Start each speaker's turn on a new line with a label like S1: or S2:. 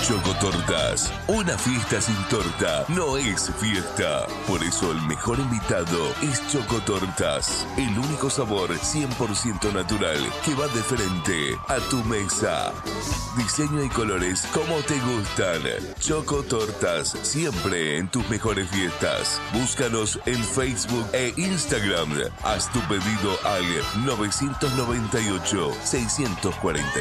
S1: Chocotortas. Una fiesta sin torta no es fiesta. Por eso el mejor invitado es Chocotortas. El único sabor 100% natural que va de frente a tu mesa. Diseño y colores como te gustan. Chocotortas, siempre en tus mejores fiestas. Búscanos en Facebook e Instagram. Haz tu pedido al 998 640